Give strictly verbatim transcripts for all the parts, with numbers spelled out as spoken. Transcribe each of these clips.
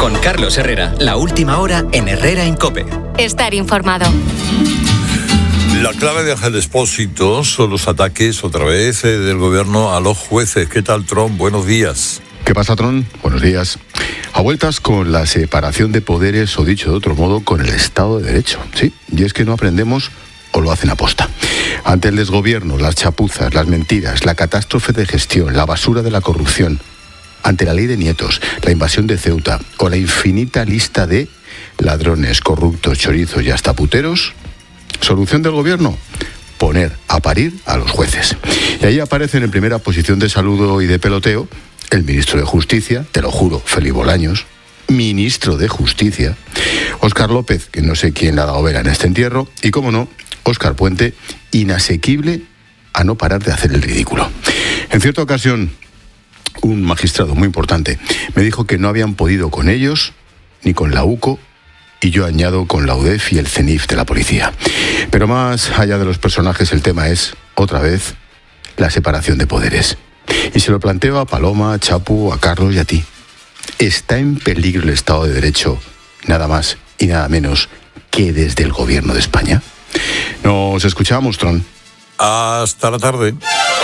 Con Carlos Herrera, la última hora en Herrera en COPE. Estar informado. La clave de Ángel Expósito son los ataques, otra vez, eh, del gobierno a los jueces. ¿Qué tal, Tron? Buenos días. ¿Qué pasa, Tron? Buenos días. A vueltas con la separación de poderes, o dicho de otro modo, con el Estado de Derecho. Sí, y es que no aprendemos o lo hacen aposta. Ante el desgobierno, las chapuzas, las mentiras, la catástrofe de gestión, la basura de la corrupción, ante la ley de nietos, la invasión de Ceuta o la infinita lista de ladrones, corruptos, chorizos y hasta puteros, ¿solución del gobierno? Poner a parir a los jueces. Y ahí aparecen en primera posición de saludo y de peloteo el ministro de Justicia, te lo juro, Félix Bolaños, ministro de Justicia, Óscar López, que no sé quién le ha dado vela en este entierro, y, cómo no, Óscar Puente, inasequible a no parar de hacer el ridículo. En cierta ocasión, un magistrado muy importante me dijo que no habían podido con ellos, ni con la UCO, y yo añado con la UDEF y el CENIF de la policía. Pero más allá de los personajes, el tema es, otra vez, la separación de poderes. Y se lo planteo a Paloma, a Chapu, a Carlos y a ti. ¿Está en peligro el Estado de Derecho, nada más y nada menos que desde el gobierno de España? Nos escuchamos, Tron. Hasta la tarde.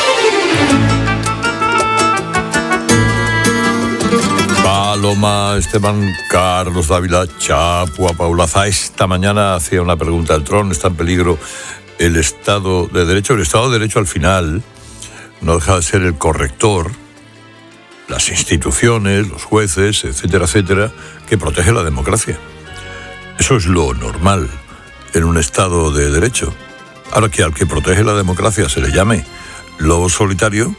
Paloma, Esteban, Carlos Dávila, Chapu, a Paulaza. Esta mañana hacía una pregunta al Tron. ¿Está en peligro el Estado de Derecho? El Estado de Derecho, al final, no deja de ser el corrector, las instituciones, los jueces, etcétera, etcétera, que protege la democracia. Eso es lo normal en un Estado de Derecho. Ahora, que al que protege la democracia se le llame lobo solitario,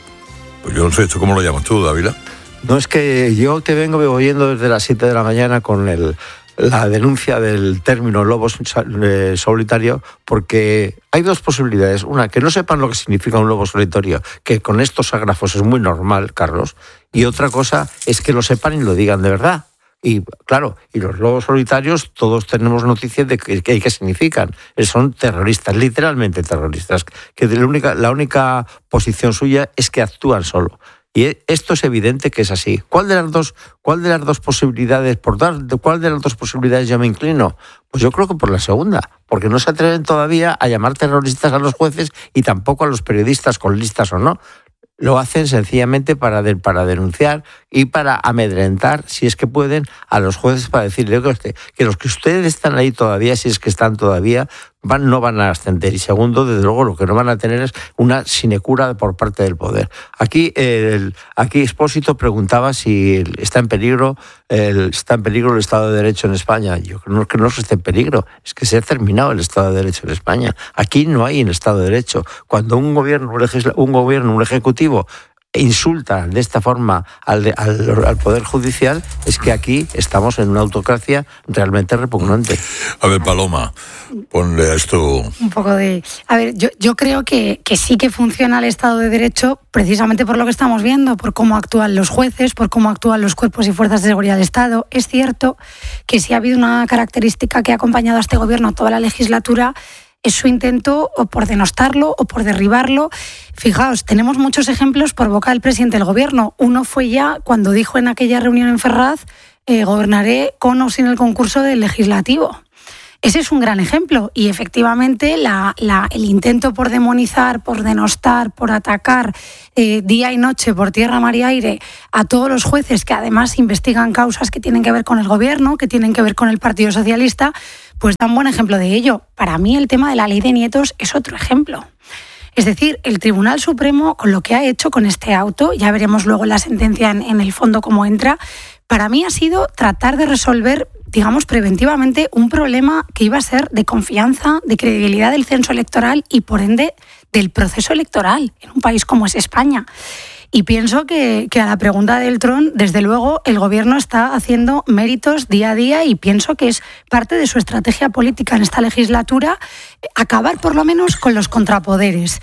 pues yo no sé, ¿esto cómo lo llamas tú, Dávila? No, es que yo te vengo oyendo desde las siete de la mañana con el, la denuncia del término lobo solitario, porque hay dos posibilidades. Una, que no sepan lo que significa un lobo solitario, que con estos ágrafos es muy normal, Carlos, y otra cosa es que lo sepan y lo digan de verdad. Y claro, y los lobos solitarios, todos tenemos noticias de qué que, que significan. Son terroristas, literalmente terroristas, que la única, la única posición suya es que actúan solo. Y esto es evidente que es así. ¿Cuál de las dos, cuál de las dos posibilidades, por dar, cuál de las dos posibilidades yo me inclino? Pues yo creo que por la segunda, porque no se atreven todavía a llamar terroristas a los jueces y tampoco a los periodistas, con listas o no. Lo hacen sencillamente para, de, para denunciar y para amedrentar, si es que pueden, a los jueces, para decirle que, usted, que los que ustedes están ahí todavía, si es que están todavía, van, no van a ascender. Y segundo, desde luego, lo que no van a tener es una sinecura por parte del poder. Aquí, el, aquí Expósito preguntaba si está en peligro el, está en peligro el Estado de Derecho en España. Yo creo que no esté en peligro, es que se ha terminado el Estado de Derecho en España. Aquí no hay el Estado de Derecho. Cuando un gobierno, un, legisla, un gobierno, un ejecutivo insulta de esta forma al, de, al, al Poder Judicial, es que aquí estamos en una autocracia realmente repugnante. A ver, Paloma, ponle a esto un poco de... A ver, yo, yo creo que, que sí que funciona el Estado de Derecho precisamente por lo que estamos viendo, por cómo actúan los jueces, por cómo actúan los cuerpos y fuerzas de seguridad del Estado. Es cierto que sí ha habido una característica que ha acompañado a este gobierno toda la legislatura, es su intento o por denostarlo o por derribarlo. Fijaos, tenemos muchos ejemplos por boca del presidente del gobierno. Uno fue ya cuando dijo en aquella reunión en Ferraz, eh, gobernaré con o sin el concurso del legislativo. Ese es un gran ejemplo y efectivamente la, la, el intento por demonizar, por denostar, por atacar eh, día y noche, por tierra, mar y aire a todos los jueces que además investigan causas que tienen que ver con el gobierno, que tienen que ver con el Partido Socialista, pues dan buen ejemplo de ello. Para mí el tema de la ley de nietos es otro ejemplo. Es decir, el Tribunal Supremo, con lo que ha hecho con este auto, ya veremos luego la sentencia en, en el fondo cómo entra, para mí ha sido tratar de resolver, digamos, preventivamente un problema que iba a ser de confianza, de credibilidad del censo electoral y, por ende, del proceso electoral en un país como es España. Y pienso que, que a la pregunta del Tron, desde luego, el Gobierno está haciendo méritos día a día y pienso que es parte de su estrategia política en esta legislatura acabar por lo menos con los contrapoderes.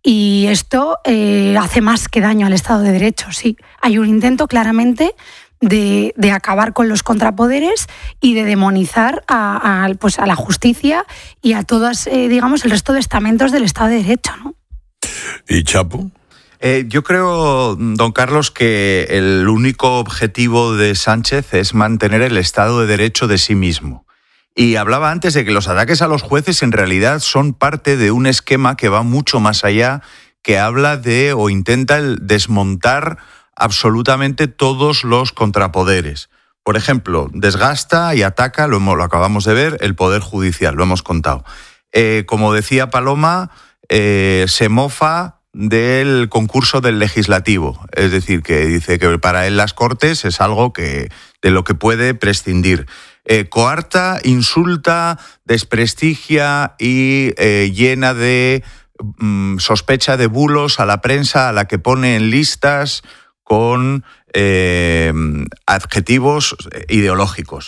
Y esto eh, hace más que daño al Estado de Derecho, sí. Hay un intento claramente de, de acabar con los contrapoderes y de demonizar a, a, pues a la justicia y a todas, eh, digamos, el resto de estamentos del Estado de Derecho, ¿no? ¿Y Chapu? Eh, yo creo, don Carlos, que el único objetivo de Sánchez es mantener el Estado de Derecho de sí mismo. Y hablaba antes de que los ataques a los jueces en realidad son parte de un esquema que va mucho más allá, que habla de o intenta el desmontar absolutamente todos los contrapoderes. Por ejemplo, desgasta y ataca, lo, hemos, lo acabamos de ver, el Poder Judicial, lo hemos contado. Eh, como decía Paloma, eh, se mofa del concurso del legislativo, es decir, que dice que para él las Cortes es algo que de lo que puede prescindir. Eh, coarta, insulta, desprestigia y eh, llena de mm, sospecha de bulos a la prensa, a la que pone en listas con eh, adjetivos ideológicos.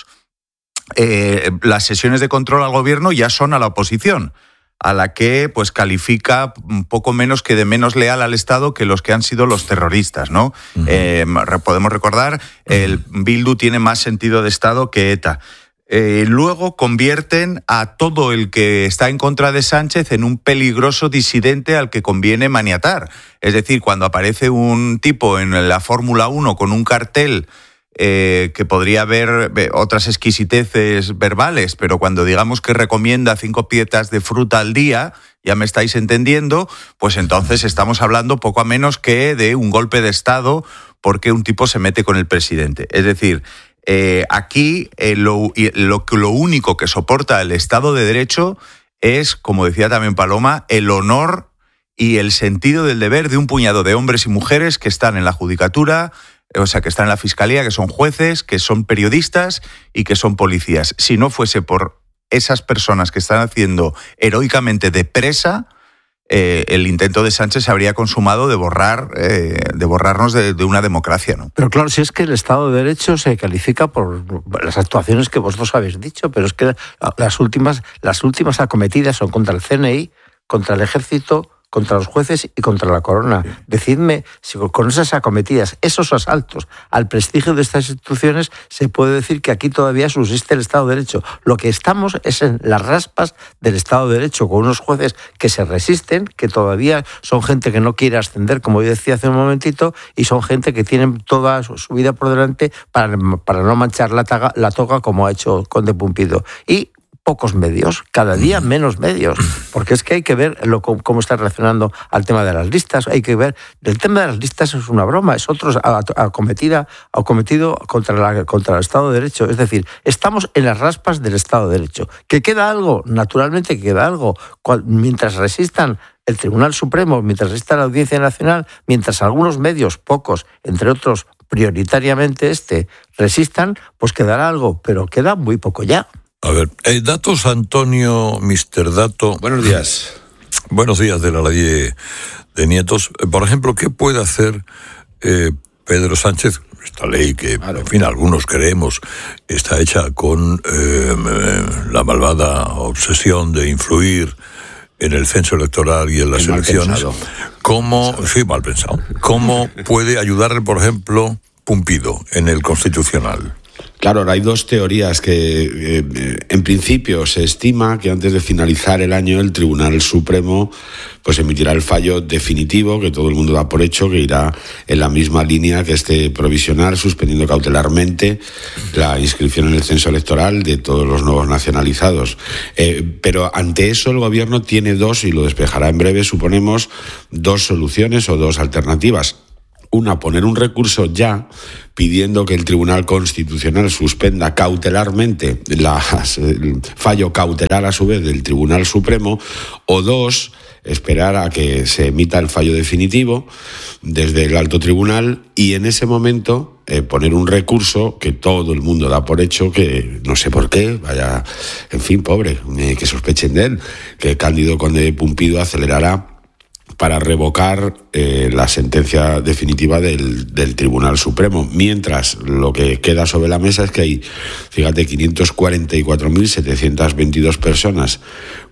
Eh, las sesiones de control al gobierno ya son a la oposición, a la que pues califica un poco menos que de menos leal al Estado que los que han sido los terroristas, ¿no? Uh-huh. Eh, podemos recordar, el Bildu tiene más sentido de Estado que ETA. Eh, luego convierten a todo el que está en contra de Sánchez en un peligroso disidente al que conviene maniatar. Es decir, cuando aparece un tipo en la Fórmula uno con un cartel Eh, que podría haber otras exquisiteces verbales, pero cuando digamos que recomienda cinco piezas de fruta al día, ya me estáis entendiendo, pues entonces estamos hablando poco a menos que de un golpe de Estado porque un tipo se mete con el presidente. Es decir, eh, aquí eh, lo, lo, lo único que soporta el Estado de Derecho es, como decía también Paloma, el honor y el sentido del deber de un puñado de hombres y mujeres que están en la judicatura, o sea, que están en la fiscalía, que son jueces, que son periodistas y que son policías. Si no fuese por esas personas que están haciendo heroicamente de presa, eh, el intento de Sánchez se habría consumado de borrar, eh, de borrarnos de, de una democracia, ¿no? Pero claro, si es que el Estado de Derecho se califica por las actuaciones que vosotros habéis dicho, pero es que las últimas, las últimas acometidas son contra el C N I, contra el Ejército, contra los jueces y contra la corona. Sí. Decidme si con esas acometidas, esos asaltos al prestigio de estas instituciones, se puede decir que aquí todavía subsiste el Estado de Derecho. Lo que estamos es en las raspas del Estado de Derecho, con unos jueces que se resisten, que todavía son gente que no quiere ascender, como yo decía hace un momentito, y son gente que tienen toda su vida por delante para, para no manchar la, taga, la toga como ha hecho Conde Pumpido. Y pocos medios, cada día menos medios, porque es que hay que ver lo, cómo está reaccionando al tema de las listas, hay que ver, el tema de las listas es una broma, es otro acometida, acometido contra, la, contra el Estado de Derecho, es decir, estamos en las raspas del Estado de Derecho. ¿Que queda algo? Naturalmente que queda algo, mientras resistan el Tribunal Supremo, mientras resista la Audiencia Nacional, mientras algunos medios, pocos, entre otros, prioritariamente este, resistan, pues quedará algo, pero queda muy poco ya. A ver, eh, datos, Antonio, mister Dato. Buenos días. Buenos días de la ley de Nietos. Por ejemplo, ¿qué puede hacer eh, Pedro Sánchez? Esta ley que, claro, en fin, algunos creemos está hecha con eh, la malvada obsesión de influir en el censo electoral y en las mal elecciones. Pensado. ¿Cómo, sí, mal pensado. ¿Cómo puede ayudarle, por ejemplo, Pumpido en el Constitucional? Claro, ahora hay dos teorías que, eh, en principio, se estima que antes de finalizar el año el Tribunal Supremo pues emitirá el fallo definitivo, que todo el mundo da por hecho, que irá en la misma línea que este provisional, suspendiendo cautelarmente la inscripción en el censo electoral de todos los nuevos nacionalizados. Eh, pero ante eso el Gobierno tiene dos, y lo despejará en breve, suponemos, dos soluciones o dos alternativas. Una, poner un recurso ya pidiendo que el Tribunal Constitucional suspenda cautelarmente la, el fallo cautelar a su vez del Tribunal Supremo, o dos, esperar a que se emita el fallo definitivo desde el alto tribunal y en ese momento eh, poner un recurso que todo el mundo da por hecho, que no sé por qué, vaya, en fin, pobre, eh, que sospechen de él, que Cándido Conde Pumpido acelerará para revocar eh, la sentencia definitiva del, del Tribunal Supremo. Mientras, lo que queda sobre la mesa es que hay, fíjate, quinientas cuarenta y cuatro mil setecientas veintidós personas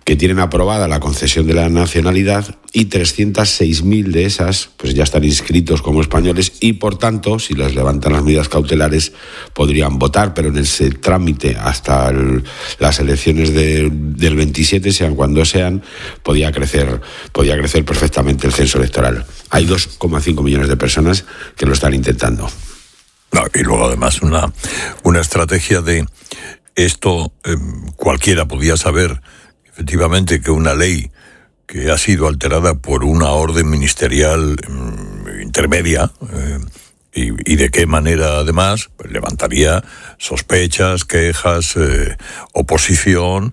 que tienen aprobada la concesión de la nacionalidad y trescientos seis mil de esas pues ya están inscritos como españoles y, por tanto, si les levantan las medidas cautelares, podrían votar, pero en ese trámite hasta el, las elecciones de, del veintisiete, sean cuando sean, podía crecer, podía crecer perfectamente el censo electoral. Hay dos coma cinco millones de personas que lo están intentando. No, y luego, además, una, una estrategia de esto, eh, cualquiera podía saber efectivamente que una ley que ha sido alterada por una orden ministerial eh, intermedia, eh, y, y de qué manera además pues, levantaría sospechas, quejas, eh, oposición,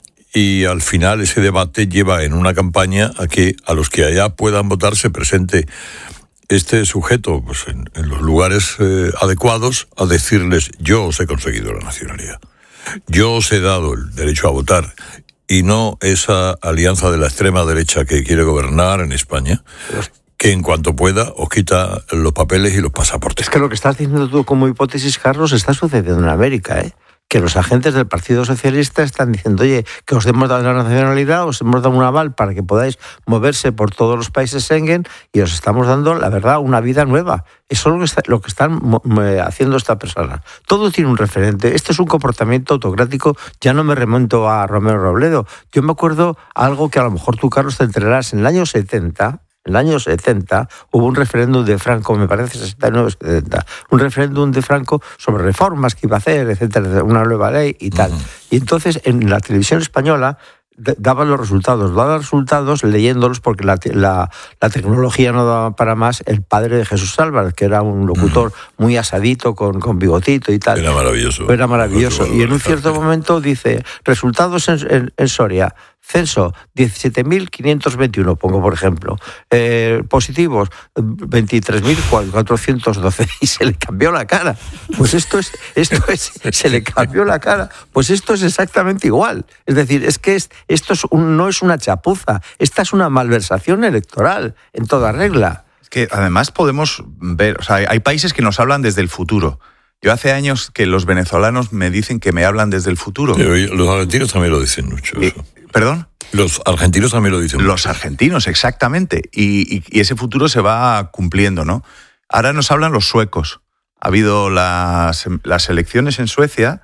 y al final ese debate lleva en una campaña a que a los que allá puedan votar se presente este sujeto pues, en, en los lugares eh, adecuados a decirles: yo os he conseguido la nacionalidad, yo os he dado el derecho a votar, y no esa alianza de la extrema derecha que quiere gobernar en España, que en cuanto pueda os quita los papeles y los pasaportes. Es que lo que estás diciendo tú como hipótesis, Carlos, está sucediendo en América, ¿eh? Que los agentes del Partido Socialista están diciendo: oye, que os hemos dado la nacionalidad, os hemos dado un aval para que podáis moverse por todos los países Schengen y os estamos dando, la verdad, una vida nueva. Eso es lo que, está, lo que están haciendo esta persona. Todo tiene un referente. Este es un comportamiento autocrático. Ya no me remonto a Romero Robledo. Yo me acuerdo algo que a lo mejor tú, Carlos, te enterarás. En el año setenta... En el año setenta hubo un referéndum de Franco, me parece sesenta y nueve setenta, un referéndum de Franco sobre reformas que iba a hacer, etcétera, una nueva ley y tal. Uh-huh. Y entonces en la televisión española daban los resultados, daban los resultados leyéndolos porque la, la, la tecnología no daba para más. El padre de Jesús Álvarez, que era un locutor uh-huh. muy asadito, con, con bigotito y tal. Era maravilloso. Era maravilloso. Y en un cierto momento dice: resultados en, en, en Soria. Censo, diecisiete mil quinientos veintiuno, pongo por ejemplo. Eh, positivos, veintitrés mil cuatrocientos doce. Y se le cambió la cara. Pues esto es, esto es, se le cambió la cara. Pues esto es exactamente igual. Es decir, es que es, esto es un, no es una chapuza. Esta es una malversación electoral, en toda regla. Es que además podemos ver, o sea, hay países que nos hablan desde el futuro. Yo hace años que los venezolanos me dicen que me hablan desde el futuro. Pero los argentinos también lo dicen mucho. Eso. ¿Perdón? Los argentinos también lo dicen mucho. Los argentinos, exactamente. Y, y, y ese futuro se va cumpliendo, ¿no? Ahora nos hablan los suecos. Ha habido las, las elecciones en Suecia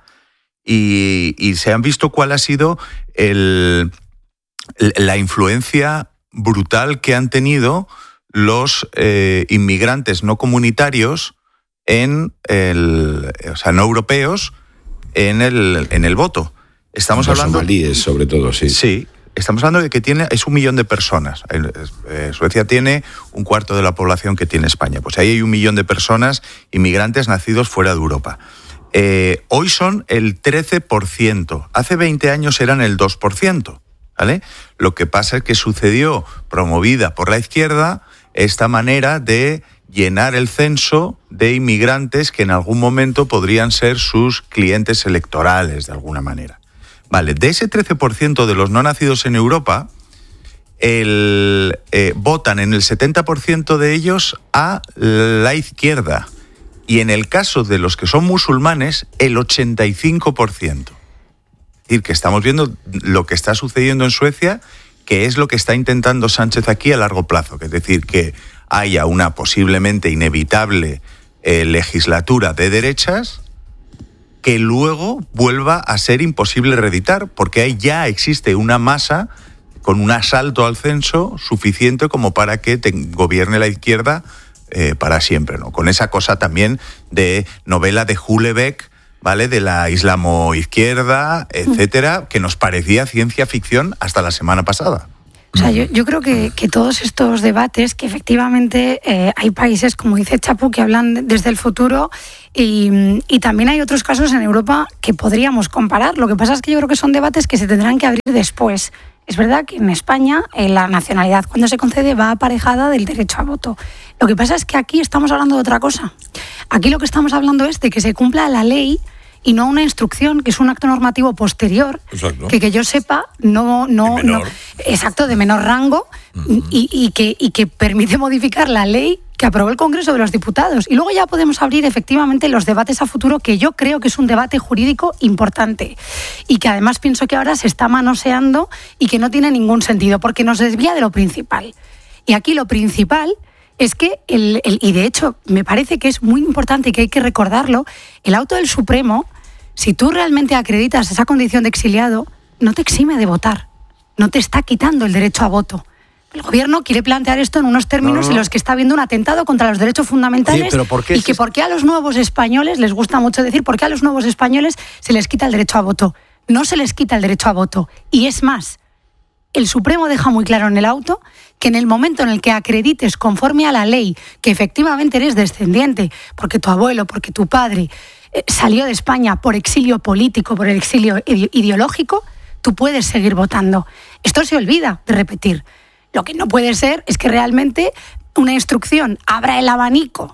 y, y se han visto cuál ha sido el, la influencia brutal que han tenido los eh, inmigrantes no comunitarios en el, o sea, no europeos, en el, en el voto. Estamos los hablando... somalíes, sobre todo, sí. Sí, estamos hablando de que tiene, es un millón de personas. Eh, Suecia tiene un cuarto de la población que tiene España. Pues ahí hay un millón de personas inmigrantes nacidos fuera de Europa. Eh, hoy son el trece por ciento. Hace veinte años eran el dos por ciento. ¿Vale? Lo que pasa es que sucedió, promovida por la izquierda, esta manera de llenar el censo de inmigrantes que en algún momento podrían ser sus clientes electorales, de alguna manera. Vale, de ese trece por ciento de los no nacidos en Europa, el, eh, votan en el setenta por ciento de ellos a la izquierda. Y en el caso de los que son musulmanes, el ochenta y cinco por ciento. Es decir, que estamos viendo lo que está sucediendo en Suecia, que es lo que está intentando Sánchez aquí a largo plazo. Que es decir, que haya una posiblemente inevitable eh, legislatura de derechas que luego vuelva a ser imposible reeditar, porque ahí ya existe una masa con un asalto al censo suficiente como para que te gobierne la izquierda eh, para siempre, ¿no? Con esa cosa también de novela de Hulebeck, ¿vale? De la islamo-izquierda, etcétera, que nos parecía ciencia ficción hasta la semana pasada. O sea, yo, yo creo que, que todos estos debates, que efectivamente eh, hay países, como dice Chapu, que hablan desde el futuro y, y también hay otros casos en Europa que podríamos comparar. Lo que pasa es que yo creo que son debates que se tendrán que abrir después. Es verdad que en España eh, la nacionalidad cuando se concede va aparejada del derecho a voto. Lo que pasa es que aquí estamos hablando de otra cosa. Aquí lo que estamos hablando es de que se cumpla la ley y no una instrucción, que es un acto normativo posterior, exacto, que que yo sepa, no, no, no exacto, de menor rango, uh-huh, y, y, que, y que permite modificar la ley que aprobó el Congreso de los Diputados. Y luego ya podemos abrir efectivamente los debates a futuro, que yo creo que es un debate jurídico importante y que además pienso que ahora se está manoseando y que no tiene ningún sentido, porque nos desvía de lo principal. Y aquí lo principal es que, el, el, y de hecho me parece que es muy importante y que hay que recordarlo, el auto del Supremo, si tú realmente acreditas esa condición de exiliado, no te exime de votar, no te está quitando el derecho a voto. El gobierno quiere plantear esto en unos términos no, no. en los que está habiendo un atentado contra los derechos fundamentales. Oye, pero ¿por qué y que es... por qué a los nuevos españoles, les gusta mucho decir, por qué a los nuevos españoles se les quita el derecho a voto. No se les quita el derecho a voto. Y es más, el Supremo deja muy claro en el auto que en el momento en el que acredites conforme a la ley que efectivamente eres descendiente, porque tu abuelo, porque tu padre eh, salió de España por exilio político, por el exilio ide- ideológico, tú puedes seguir votando. Esto se olvida de repetir. Lo que no puede ser es que realmente una instrucción abra el abanico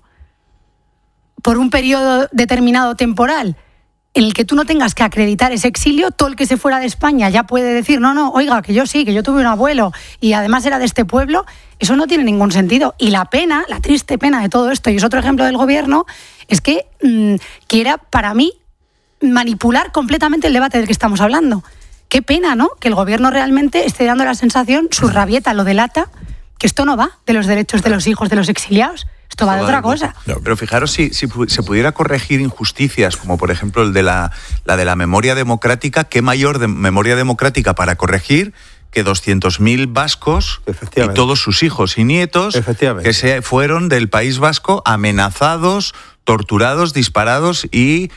por un periodo determinado temporal en el que tú no tengas que acreditar ese exilio. Todo el que se fuera de España ya puede decir, no, no, oiga, que yo sí, que yo tuve un abuelo y además era de este pueblo. Eso no tiene ningún sentido. Y la pena, la triste pena de todo esto, y es otro ejemplo del gobierno, es que mmm, quiera, para mí, manipular completamente el debate del que estamos hablando. Qué pena, ¿no?, que el gobierno realmente esté dando la sensación, su rabieta lo delata, que esto no va de los derechos de los hijos de los exiliados, esto va de otra cosa. No, pero fijaros, si, si se pudiera corregir injusticias, como por ejemplo el de la, la de la memoria democrática, ¿qué mayor de memoria democrática para corregir que doscientos mil vascos y todos sus hijos y nietos que se fueron del País Vasco amenazados, torturados, disparados y...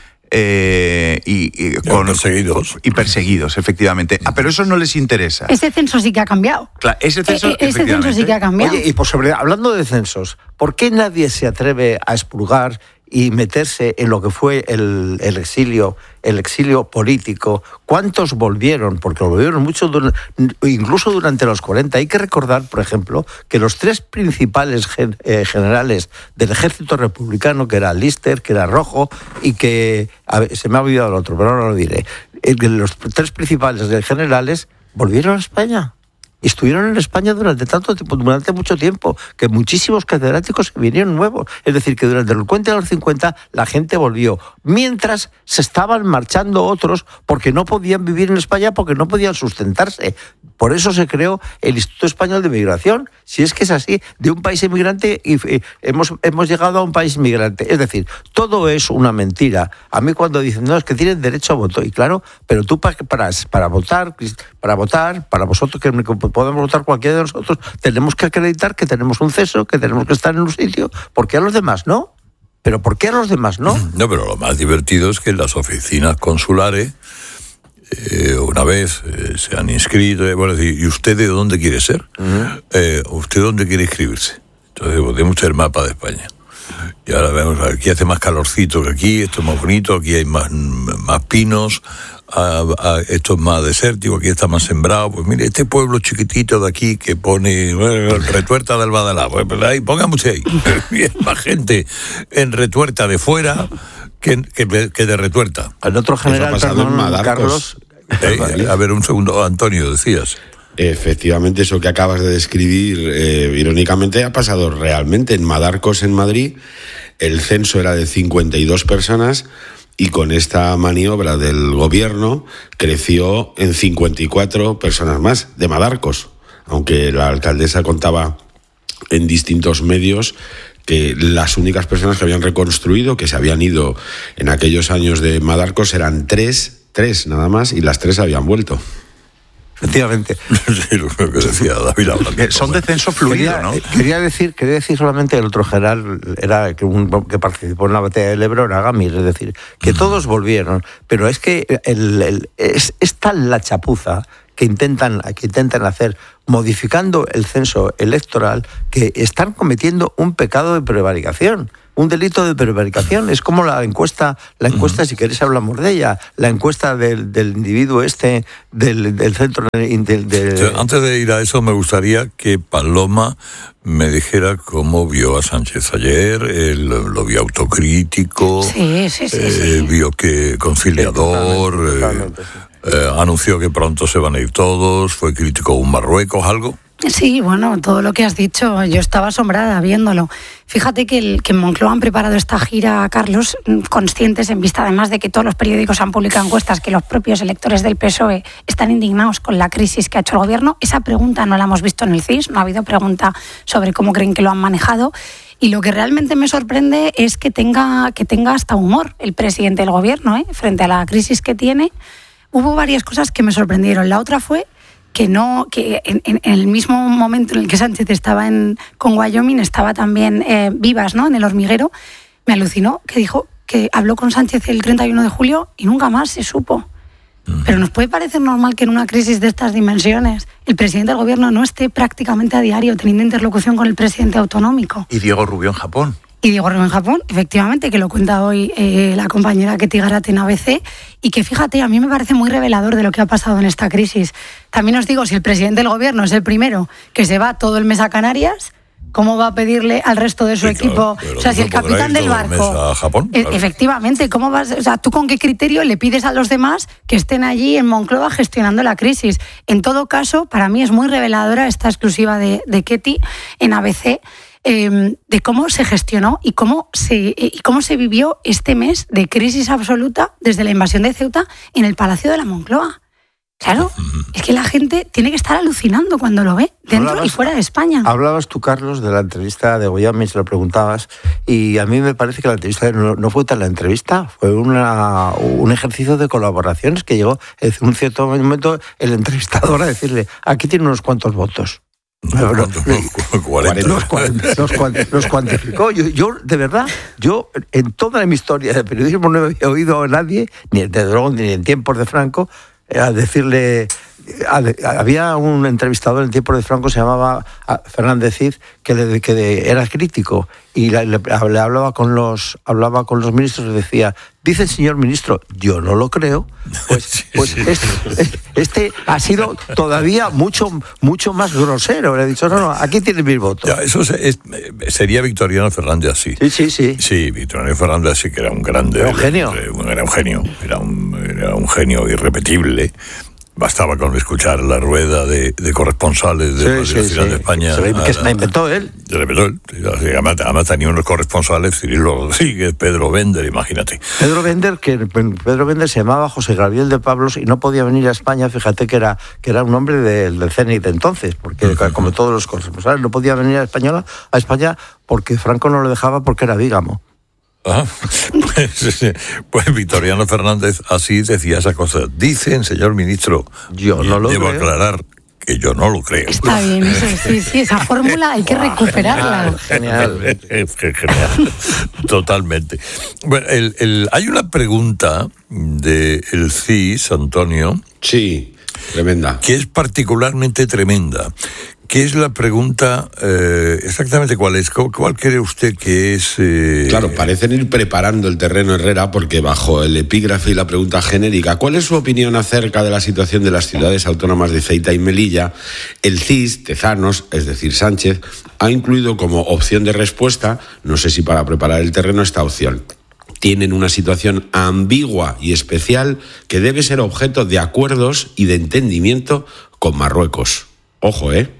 Eh, y, y, con, perseguidos. y perseguidos, efectivamente. Ah, pero eso no les interesa. Ese censo sí que ha cambiado. Claro, ese censo, e- ese censo sí que ha cambiado. Oye, y por sobre, hablando de censos, ¿por qué nadie se atreve a expurgar y meterse en lo que fue el, el exilio, el exilio político? ¿Cuántos volvieron? Porque volvieron muchos, incluso durante los cuarenta. Hay que recordar, por ejemplo, que los tres principales gen, eh, generales del ejército republicano, que era Lister, que era Rojo, y que, a ver, se me ha olvidado el otro, pero ahora lo diré, eh, los tres principales generales volvieron a España. Y estuvieron en España durante tanto tiempo, durante mucho tiempo, que muchísimos catedráticos vinieron nuevos. Es decir, que durante el cuarenta y los cincuenta la gente volvió, mientras se estaban marchando otros porque no podían vivir en España, porque no podían sustentarse. Por eso se creó el Instituto Español de Migración. Si es que es así, de un país inmigrante y eh, hemos, hemos llegado a un país inmigrante. Es decir, todo es una mentira. A mí cuando dicen, no, es que tienen derecho a voto, y claro, pero tú para, para, para votar, para votar, para vosotros que podemos votar cualquiera de nosotros, tenemos que acreditar que tenemos un ceso, que tenemos que estar en un sitio. ¿Por qué a los demás no? ¿Pero por qué a los demás no? No, pero lo más divertido es que en las oficinas consulares eh, una vez eh, se han inscrito, eh, bueno, decir, ¿y usted de dónde quiere ser? Uh-huh. Eh, ¿Usted dónde quiere inscribirse? Entonces, pues, tenemos el mapa de España. Y ahora vemos, aquí hace más calorcito que aquí, esto es más bonito, aquí hay más, más pinos, a, a, esto es más desértico, aquí está más sembrado. Pues mire, este pueblo chiquitito de aquí que pone bueno, Retuerta del Badalá, pues ahí, póngame usted ahí. Y es más gente en Retuerta de fuera que, que, que de Retuerta. El otro general, perdón, Carlos... Eh, a ver, un segundo, Antonio, decías... Efectivamente, eso que acabas de describir, eh, irónicamente, ha pasado realmente. En Madarcos, en Madrid, el censo era de cincuenta y dos personas y con esta maniobra del gobierno creció en cincuenta y cuatro personas más de Madarcos, aunque la alcaldesa contaba en distintos medios que las únicas personas que habían reconstruido, que se habían ido en aquellos años de Madarcos, eran tres, tres nada más, y las tres habían vuelto. Efectivamente. Sí, lo que decía David. Son de censo fluido, quería, ¿no? Quería decir, quería decir solamente el otro general era que, un, que participó en la batalla del Ebro, era Gamir, es decir, que todos volvieron, pero es que el, el, es, es tal la chapuza que intentan, que intentan hacer modificando el censo electoral que están cometiendo un pecado de prevaricación. Un delito de prevaricación. Es como la encuesta, la encuesta, uh-huh. si queréis hablamos de ella, la encuesta del, del individuo este, del, del centro... De, de... Antes de ir a eso, me gustaría que Paloma me dijera cómo vio a Sánchez ayer. Él lo vio autocrítico, sí, sí, sí, eh, sí. vio que conciliador, sí, totalmente, totalmente, eh, eh, anunció que pronto se van a ir todos, fue crítico con Marruecos, algo. Sí, bueno, todo lo que has dicho, yo estaba asombrada viéndolo. Fíjate que, el, que en Moncloa han preparado esta gira, Carlos, conscientes en vista además de que todos los periódicos han publicado encuestas que los propios electores del P S O E están indignados con la crisis que ha hecho el gobierno. Esa pregunta no la hemos visto en el C I S, no ha habido pregunta sobre cómo creen que lo han manejado. Y lo que realmente me sorprende es que tenga, que tenga hasta humor el presidente del gobierno, ¿eh? Frente a la crisis que tiene. Hubo varias cosas que me sorprendieron. La otra fue que no que en, en el mismo momento en el que Sánchez estaba en, con Wyoming, estaba también eh, Vivas, ¿no? En El Hormiguero. Me alucinó que dijo que habló con Sánchez el treinta y uno de julio y nunca más se supo. Pero nos puede parecer normal que en una crisis de estas dimensiones el presidente del gobierno no esté prácticamente a diario teniendo interlocución con el presidente autonómico. Y Diego Rubio en Japón. Y Diego Rubio en Japón, efectivamente, que lo cuenta hoy eh, la compañera Ketty Garate en A B C, y que fíjate, a mí me parece muy revelador de lo que ha pasado en esta crisis. También os digo, si el presidente del gobierno es el primero que se va todo el mes a Canarias, ¿cómo va a pedirle al resto de su sí, equipo? Claro, o sea, si el capitán del barco... A Japón, claro. Efectivamente, ¿cómo vas? O sea, ¿tú con qué criterio le pides a los demás que estén allí en Moncloa gestionando la crisis? En todo caso, para mí es muy reveladora esta exclusiva de, de Ketty en A B C, eh, de cómo se gestionó y cómo se, y cómo se vivió este mes de crisis absoluta desde la invasión de Ceuta en el Palacio de la Moncloa. Claro, es que la gente tiene que estar alucinando cuando lo ve, dentro hablabas, y fuera de España. Hablabas tú, Carlos, de la entrevista de Wyoming, se lo preguntabas, y a mí me parece que la entrevista no, no fue tan la entrevista, fue una, un ejercicio de colaboraciones que llegó en un cierto momento el entrevistador a decirle, aquí tiene unos cuantos votos. No, no, cuarenta. Los, los, los cuantificó. Yo, yo, de verdad, yo en toda mi historia de periodismo no había oído a nadie, ni de Dragón ni en tiempos de Franco, a decirle... A, a, había un entrevistador en tiempos de Franco, se llamaba Fernández Cid, que, le, que de, era crítico y le, le, le hablaba con los hablaba con los ministros y decía, dice el señor ministro, yo no lo creo. Pues, pues este, este ha sido todavía mucho mucho más grosero. Le ha dicho, no, no, aquí tiene mis votos. Ya, eso es, es, sería Victoriano Fernández así. Sí, sí, sí. Sí, Victoriano Fernández sí que era un grande... Era un genio. Era un genio, era un, era un genio irrepetible. Bastaba con escuchar la rueda de, de corresponsales de la sí, Universidad sí, de España. Sí, que se la inventó él. Se la inventó él. Además, además tenía unos corresponsales, Cirilo Rodríguez, Pedro Bender, imagínate. Pedro Bender, que Pedro Bender se llamaba José Gabriel de Pablos y no podía venir a España, fíjate que era, que era un hombre del, del C N I de entonces, porque uh-huh. como todos los corresponsales, no podía venir a, Española, a España porque Franco no lo dejaba porque era bígamo. Ah, pues, pues Victoriano Fernández así decía esa cosa. Dicen, señor ministro, yo no lo debo creo. aclarar que yo no lo creo. Está bien, eso sí, sí, esa fórmula hay que recuperarla. Genial, genial. Genial. Totalmente. Bueno, el, el, hay una pregunta del C I S, Antonio. Sí, tremenda. Que es particularmente tremenda. ¿Qué es la pregunta eh, exactamente cuál es? ¿Cuál cree usted que es? Eh... Claro, parecen ir preparando el terreno Herrera porque bajo el epígrafe y la pregunta genérica, ¿cuál es su opinión acerca de la situación de las ciudades autónomas de Ceuta y Melilla? El C I S, Tezanos, es decir, Sánchez, ha incluido como opción de respuesta, no sé si para preparar el terreno, esta opción. Tienen una situación ambigua y especial que debe ser objeto de acuerdos y de entendimiento con Marruecos. Ojo, ¿eh?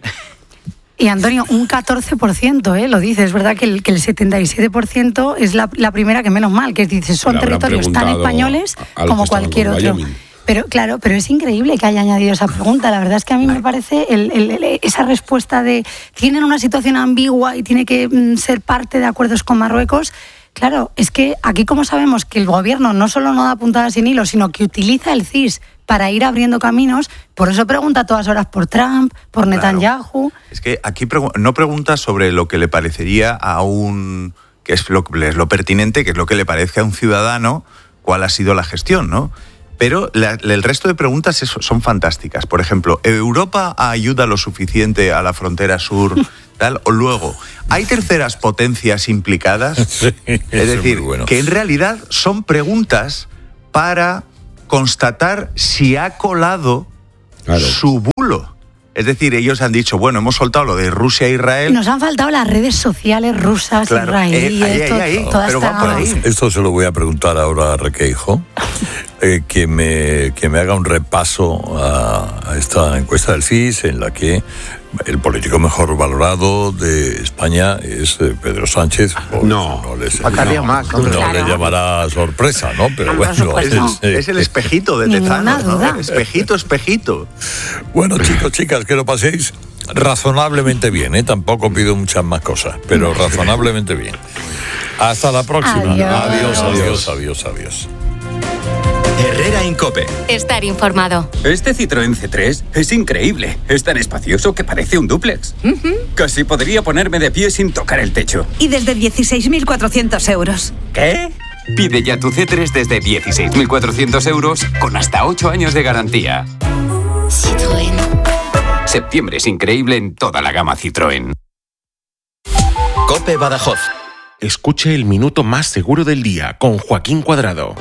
Y Antonio, un catorce por ciento, ¿eh? Lo dice, es verdad que el, que el setenta y siete por ciento es la, la primera que menos mal, que dice, son territorios tan españoles como cualquier otro. Pero claro, pero es increíble que haya añadido esa pregunta. La verdad es que a mí me parece el, el, el, esa respuesta de tienen una situación ambigua y tiene que mm, ser parte de acuerdos con Marruecos. Claro, es que aquí como sabemos que el gobierno no solo no da puntadas sin hilo, sino que utiliza el C I S para ir abriendo caminos, por eso pregunta a todas horas por Trump, por Netanyahu. Claro. Es que aquí pregu- no pregunta sobre lo que le parecería a un... que es lo, es lo pertinente, que es lo que le parezca a un ciudadano, cuál ha sido la gestión, ¿no? Pero la, el resto de preguntas es, son fantásticas. Por ejemplo, ¿Europa ayuda lo suficiente a la frontera sur? Tal, o luego, ¿hay terceras potencias implicadas? Sí, es decir, es bueno. que en realidad son preguntas para constatar si ha colado claro. su bulo. Es decir, ellos han dicho, bueno, hemos soltado lo de Rusia e Israel. Nos han faltado las redes sociales rusas, claro, israelíes, eh, ahí, ahí, ahí. toda Pero esta... va por ahí. Esto se lo voy a preguntar ahora a Requeijo, eh, que, me, que me haga un repaso a, a esta encuesta del C I S en la que el político mejor valorado de España es eh, Pedro Sánchez. Pues no, no, les, faltaría no, más. no, No, no claro. le llamará sorpresa, ¿no? Pero No, bueno, sorpresa no. es, Es el espejito de Ninguna Tezanos, ¿no? duda. Espejito, espejito. Bueno, chicos, chicas, que lo paséis razonablemente bien, ¿eh? Tampoco pido muchas más cosas, pero razonablemente bien. Hasta la próxima. Adiós. Adiós, adiós, adiós, adiós. Herrera Incope. Estar informado. Este Citroën C tres es increíble. Es tan espacioso que parece un dúplex. Casi podría ponerme de pie sin tocar el techo. Y desde dieciséis mil cuatrocientos euros. ¿Qué? Pide ya tu C tres desde dieciséis mil cuatrocientos euros con hasta ocho años de garantía. Citroën. Septiembre es increíble en toda la gama Citroën. Cope Badajoz. Escuche el minuto más seguro del día con Joaquín Cuadrado.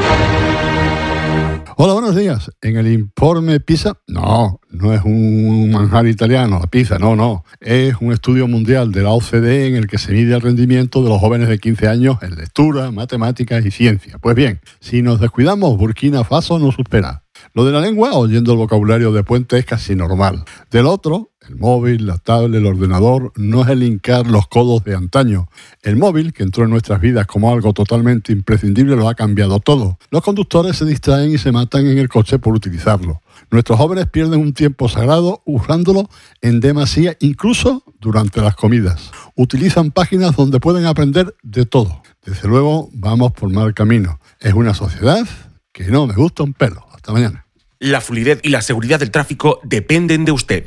Hola, buenos días. En el informe PISA, no, no es un manjar italiano, la pizza, no, no. Es un estudio mundial de la O C D E en el que se mide el rendimiento de los jóvenes de quince años en lectura, matemáticas y ciencia. Pues bien, si nos descuidamos, Burkina Faso nos supera. Lo de la lengua, oyendo el vocabulario de Puente, es casi normal. Del otro, el móvil, la tablet, el ordenador, no es el hincar los codos de antaño. El móvil, que entró en nuestras vidas como algo totalmente imprescindible, lo ha cambiado todo. Los conductores se distraen y se matan en el coche por utilizarlo. Nuestros jóvenes pierden un tiempo sagrado usándolo en demasía, incluso durante las comidas. Utilizan páginas donde pueden aprender de todo. Desde luego, vamos por mal camino. Es una sociedad que no me gusta un pelo. Hasta mañana. La fluidez y la seguridad del tráfico dependen de usted.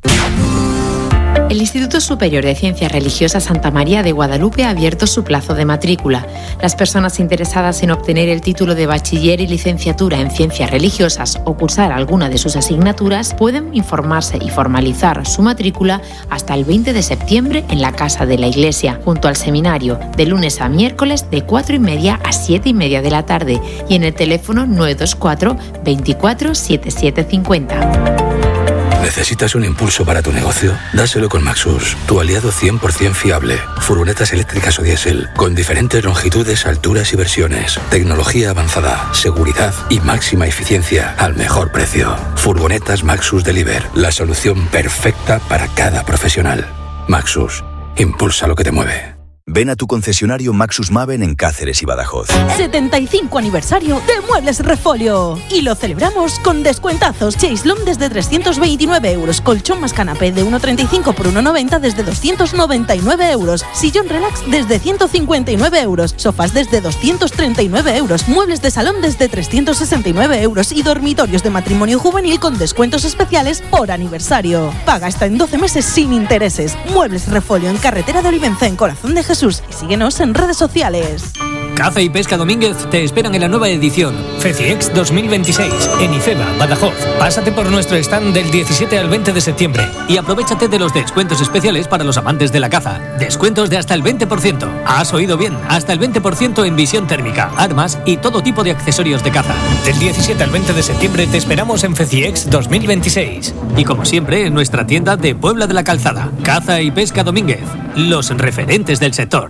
El Instituto Superior de Ciencias Religiosas Santa María de Guadalupe ha abierto su plazo de matrícula. Las personas interesadas en obtener el título de bachiller y licenciatura en ciencias religiosas o cursar alguna de sus asignaturas pueden informarse y formalizar su matrícula hasta el veinte de septiembre en la Casa de la Iglesia, junto al seminario, de lunes a miércoles de cuatro y media a siete y media de la tarde y en el teléfono nueve dos cuatro, veinticuatro, setenta y siete cincuenta. ¿Necesitas un impulso para tu negocio? Dáselo con Maxus, tu aliado cien por ciento fiable. Furgonetas eléctricas o diésel, con diferentes longitudes, alturas y versiones. Tecnología avanzada, seguridad y máxima eficiencia al mejor precio. Furgonetas Maxus Deliver, la solución perfecta para cada profesional. Maxus, impulsa lo que te mueve. Ven a tu concesionario Maxus Maven en Cáceres y Badajoz. setenta y cinco aniversario de Muebles Refolio. Y lo celebramos con descuentazos. Chaislón desde trescientos veintinueve euros. Colchón más canapé de uno treinta y cinco por uno noventa desde doscientos noventa y nueve euros. Sillón relax desde ciento cincuenta y nueve euros. Sofás desde doscientos treinta y nueve euros. Muebles de salón desde trescientos sesenta y nueve euros. Y dormitorios de matrimonio juvenil con descuentos especiales por aniversario. Paga hasta en doce meses sin intereses. Muebles Refolio en carretera de Olivenza, en Corazón de Jesús. Y síguenos en redes sociales. Caza y Pesca Domínguez te esperan en la nueva edición FECIEX dos mil veintiséis en IFEMA, Badajoz. Pásate por nuestro stand del diecisiete al veinte de septiembre y aprovéchate de los descuentos especiales para los amantes de la caza. Descuentos de hasta el veinte por ciento. Has oído bien, hasta el veinte por ciento en visión térmica, armas y todo tipo de accesorios de caza. Del diecisiete al veinte de septiembre te esperamos en FECIEX dos mil veintiséis. Y como siempre, en nuestra tienda de Puebla de la Calzada. Caza y Pesca Domínguez, los referentes del sector.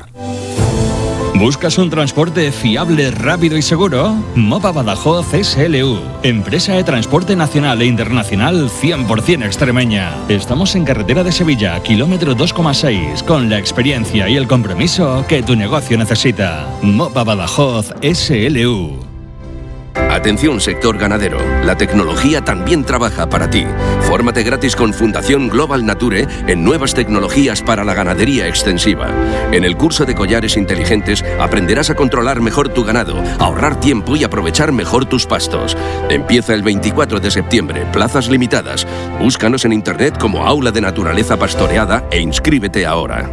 ¿Buscas un transporte fiable, rápido y seguro? Mopa Badajoz S L U, empresa de transporte nacional e internacional cien por ciento extremeña. Estamos en carretera de Sevilla, kilómetro dos coma seis, con la experiencia y el compromiso que tu negocio necesita. Mopa Badajoz S L U. Atención sector ganadero, la tecnología también trabaja para ti. Fórmate gratis con Fundación Global Nature en nuevas tecnologías para la ganadería extensiva. En el curso de collares inteligentes aprenderás a controlar mejor tu ganado, ahorrar tiempo y aprovechar mejor tus pastos. Empieza el veinticuatro de septiembre, plazas limitadas. Búscanos en internet como Aula de Naturaleza Pastoreada e inscríbete ahora.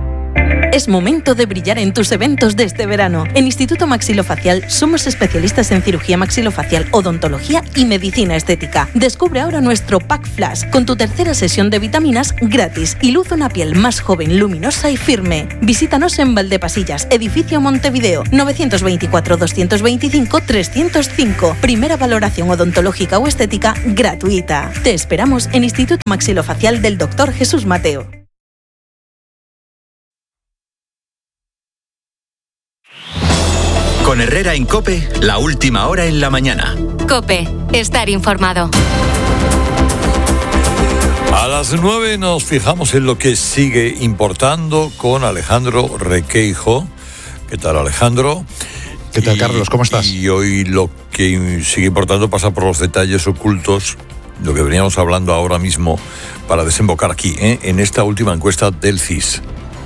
Es momento de brillar en tus eventos de este verano. En Instituto Maxilofacial somos especialistas en cirugía maxilofacial, odontología y medicina estética. Descubre ahora nuestro Pack Flash con tu tercera sesión de vitaminas gratis y luce una piel más joven, luminosa y firme. Visítanos en Valdepasillas, edificio Montevideo, novecientos veinticuatro, doscientos veinticinco, trescientos cinco. Primera valoración odontológica o estética gratuita. Te esperamos en Instituto Maxilofacial del doctor Jesús Mateo. Con Herrera en COPE, la última hora en la mañana. COPE, estar informado. A las nueve nos fijamos en lo que sigue importando con Alejandro Requeijo. ¿Qué tal, Alejandro? ¿Qué tal, y, Carlos? ¿Cómo estás? Y hoy lo que sigue importando pasa por los detalles ocultos, lo que veníamos hablando ahora mismo, para desembocar aquí, ¿eh? en esta última encuesta del C I S.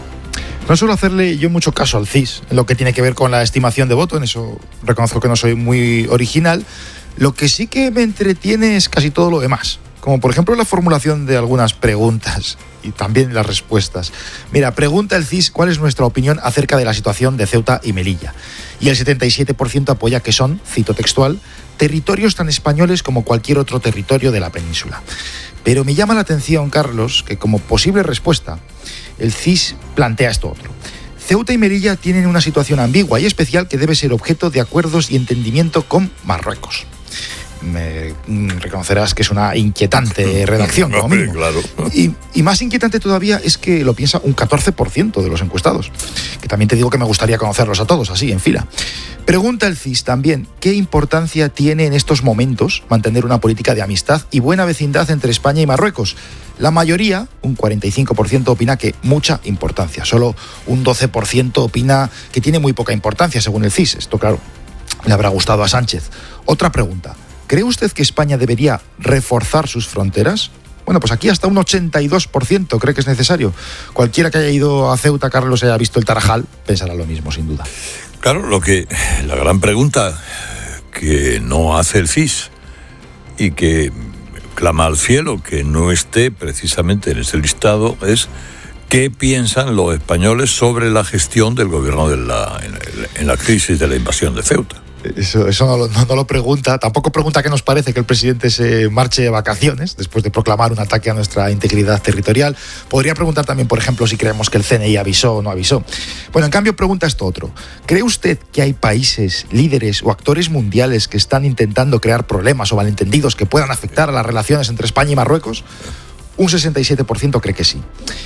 No suelo hacerle yo mucho caso al C I S, en lo que tiene que ver con la estimación de voto, en eso reconozco que no soy muy original. Lo que sí que me entretiene es casi todo lo demás, como por ejemplo la formulación de algunas preguntas y también las respuestas. Mira, pregunta el C I S cuál es nuestra opinión acerca de la situación de Ceuta y Melilla. Y el setenta y siete por ciento apoya que son, cito textual, territorios tan españoles como cualquier otro territorio de la península. Pero me llama la atención, Carlos, que como posible respuesta, el C I S plantea esto otro. Ceuta y Melilla tienen una situación ambigua y especial que debe ser objeto de acuerdos y entendimiento con Marruecos. Me reconocerás que es una inquietante redacción, como mínimo. Claro. Y, y más inquietante todavía es que lo piensa un catorce por ciento de los encuestados, que también te digo que me gustaría conocerlos a todos, así, en fila. Pregunta el C I S también, ¿qué importancia tiene en estos momentos mantener una política de amistad y buena vecindad entre España y Marruecos? La mayoría, un cuarenta y cinco por ciento, opina que mucha importancia. Solo un doce por ciento opina que tiene muy poca importancia, según el C I S. Esto, claro, le habrá gustado a Sánchez. Otra pregunta. ¿Cree usted que España debería reforzar sus fronteras? Bueno, pues aquí hasta un ochenta y dos por ciento cree que es necesario. Cualquiera que haya ido a Ceuta, Carlos, haya visto el Tarajal, pensará lo mismo, sin duda. Claro, lo que la gran pregunta que no hace el C I S y que clama al cielo que no esté precisamente en ese listado es ¿qué piensan los españoles sobre la gestión del gobierno de la, en, en la crisis de la invasión de Ceuta? Eso, eso no, no, no lo pregunta. Tampoco pregunta qué nos parece que el presidente se marche de vacaciones después de proclamar un ataque a nuestra integridad territorial. Podría preguntar también, por ejemplo, si creemos que el C N I avisó o no avisó. Bueno, en cambio pregunta esto otro. ¿Cree usted que hay países, líderes o actores mundiales que están intentando crear problemas o malentendidos que puedan afectar a las relaciones entre España y Marruecos? Un sesenta y siete por ciento cree que sí.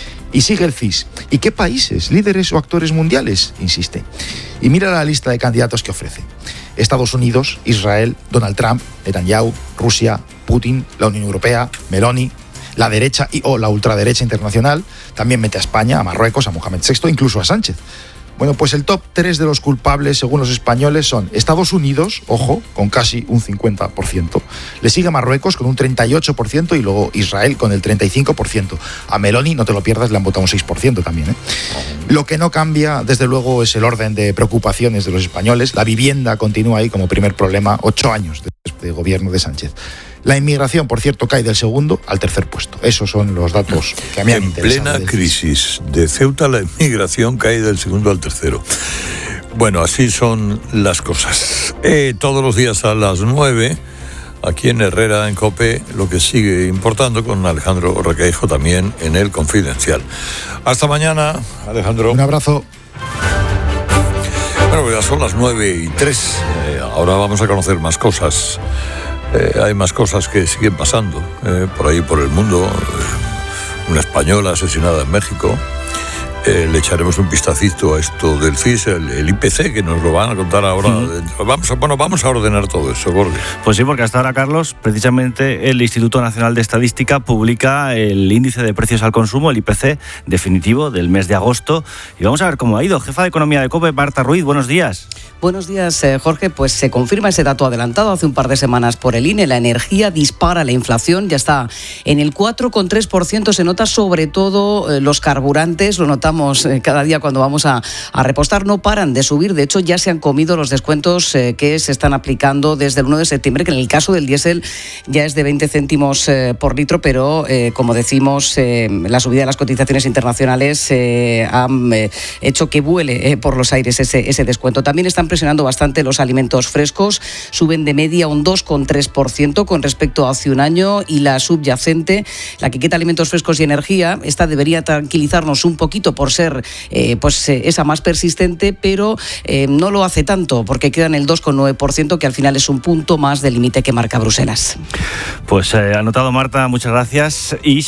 Y sigue el C I S. ¿Y qué países, líderes o actores mundiales? Insiste. Y mira la lista de candidatos que ofrece. Estados Unidos, Israel, Donald Trump, Netanyahu, Rusia, Putin, la Unión Europea, Meloni, la derecha y o la ultraderecha internacional. También mete a España, a Marruecos, a Mohamed sexto, incluso a Sánchez. Bueno, pues el top tres de los culpables, según los españoles, son Estados Unidos, ojo, con casi un cincuenta por ciento. Le sigue Marruecos con un treinta y ocho por ciento y luego Israel con el treinta y cinco por ciento. A Meloni, no te lo pierdas, le han votado un seis por ciento también, ¿eh? Lo que no cambia, desde luego, es el orden de preocupaciones de los españoles. La vivienda continúa ahí como primer problema, ocho años después de gobierno de Sánchez. La inmigración, por cierto, cae del segundo al tercer puesto. Esos son los datos que a mí me interesan. En plena crisis de Ceuta, la inmigración cae del segundo al tercero. Bueno, así son las cosas. Eh, todos los días a las nueve, aquí en Herrera, en COPE, lo que sigue importando con Alejandro Requeijo también en El Confidencial. Hasta mañana, Alejandro. Un abrazo. Bueno, ya son las nueve y tres. Eh, ahora vamos a conocer más cosas. Eh, hay más cosas que siguen pasando eh, por ahí, por el mundo. Eh, una española asesinada en México. Eh, le echaremos un vistacito a esto del C I S, el, el I P C, que nos lo van a contar ahora. Mm. Vamos a, bueno, vamos a ordenar todo eso, Gordy. Pues sí, porque hasta ahora, Carlos, precisamente el Instituto Nacional de Estadística publica el índice de precios al consumo, el I P C definitivo del mes de agosto. Y vamos a ver cómo ha ido. Jefa de Economía de COPE, Marta Ruiz, buenos días. Buenos días, eh, Jorge. Pues se confirma ese dato adelantado hace un par de semanas por el I N E. La energía dispara, la inflación ya está en el cuatro coma tres por ciento. Se nota sobre todo eh, los carburantes, lo notamos cada día cuando vamos a, a repostar, no paran de subir. De hecho, ya se han comido los descuentos eh, que se están aplicando desde el uno de septiembre, que en el caso del diésel ya es de veinte céntimos eh, por litro, pero eh, como decimos, eh, la subida de las cotizaciones internacionales eh, han eh, hecho que vuele eh, por los aires ese, ese descuento. También están presionando bastante los alimentos frescos, suben de media un dos coma tres por ciento con respecto a hace un año, y la subyacente, la que quita alimentos frescos y energía, esta debería tranquilizarnos un poquito por ser eh, pues eh, esa más persistente, pero eh, no lo hace tanto porque queda en el dos coma nueve por ciento, que al final es un punto más del límite que marca Bruselas. Pues eh, anotado, Marta, muchas gracias. Y